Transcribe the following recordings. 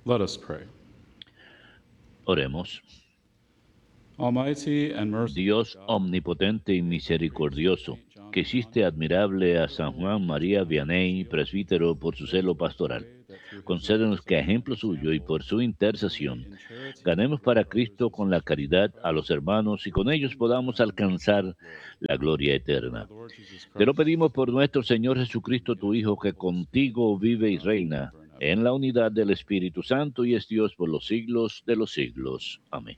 Let us pray. Oremos. Almighty and merciful Dios God, omnipotente y misericordioso, que hiciste admirable a San Juan María Vianney, presbítero, por su celo pastoral, concédenos que a ejemplo suyo y por su intercesión ganemos para Cristo con la caridad a los hermanos y con ellos podamos alcanzar la gloria eterna. Te lo pedimos por nuestro Señor Jesucristo, tu Hijo, que contigo vive y reina en la unidad del Espíritu Santo y es Dios por los siglos de los siglos. Amén.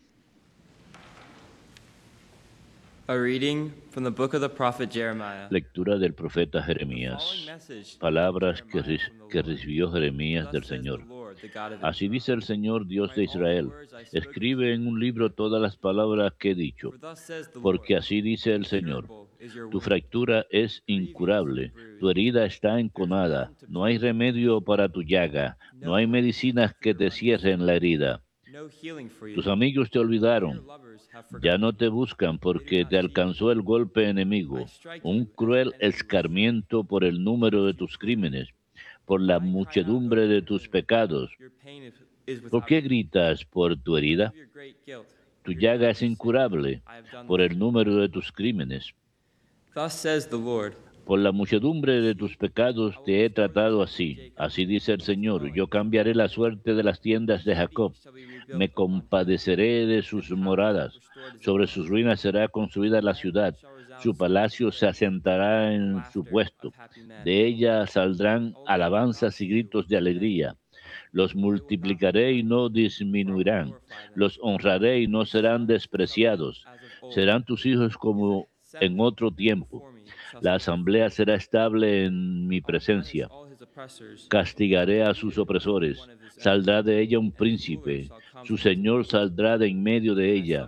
A reading from the book of the prophet Jeremiah. Lectura del profeta Jeremías. Palabras que recibió Jeremías del Señor. Así dice el Señor, Dios de Israel: escribe en un libro todas las palabras que he dicho, porque así dice el Señor: tu fractura es incurable, tu herida está enconada, no hay remedio para tu llaga, no hay medicinas que te cierren la herida. Tus amigos te olvidaron, ya no te buscan porque te alcanzó el golpe enemigo, un cruel escarmiento por el número de tus crímenes, por la muchedumbre de tus pecados. ¿Por qué gritas por tu herida? Tu llaga es incurable por el número de tus crímenes. Thus says the Lord. Por la muchedumbre de tus pecados te he tratado así. Así dice el Señor: yo cambiaré la suerte de las tiendas de Jacob. Me compadeceré de sus moradas. Sobre sus ruinas será construida la ciudad. Su palacio se asentará en su puesto. De ella saldrán alabanzas y gritos de alegría. Los multiplicaré y no disminuirán. Los honraré y no serán despreciados. Serán tus hijos como en otro tiempo. La asamblea será estable en mi presencia. Castigaré a sus opresores. Saldrá de ella un príncipe. Su señor saldrá de en medio de ella.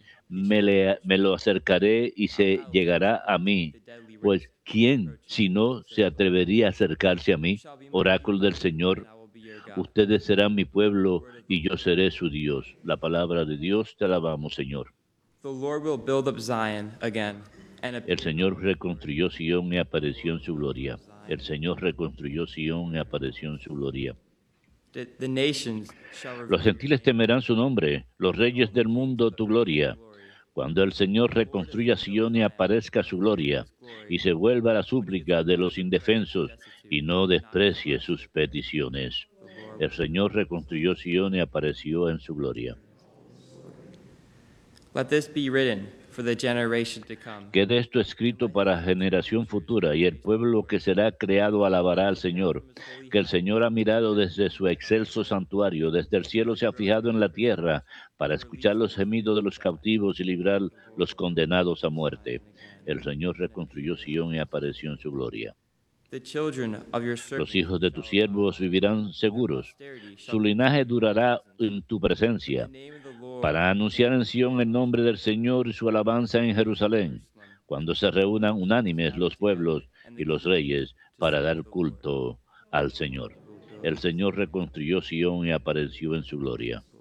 Me lo acercaré y se llegará a mí. Pues, ¿quién, si no, se atrevería a acercarse a mí? Oráculo del Señor. Ustedes serán mi pueblo y yo seré su Dios. La palabra de Dios, te alabamos, Señor. The Lord will build up Zion again. El Señor reconstruyó Sión y apareció en su gloria. El Señor reconstruyó Sión y apareció en su gloria. The nations shall Los gentiles temerán su nombre, los reyes del mundo tu gloria. Cuando el Señor reconstruya Sión y aparezca su gloria, y se vuelva la súplica de los indefensos, y no desprecie sus peticiones. El Señor reconstruyó Sión y apareció en su gloria. Let this be written for the generation to come. Quede esto escrito para generación futura, y el pueblo que será creado alabará al Señor. Que el Señor ha mirado desde su excelso santuario, desde el cielo se ha fijado en la tierra, para escuchar los gemidos de los cautivos y librar los condenados a muerte. El Señor reconstruyó Sión y apareció en su gloria. The children of your Los servants hijos de tus siervos vivirán seguros. posterity Su shall linaje durará en tu presencia, the name of the Lord para anunciar en Sión el nombre del Señor y su alabanza en Jerusalén, cuando se reúnan unánimes los pueblos y los reyes para dar culto al Señor. El Señor reconstruyó Sión y apareció en su gloria.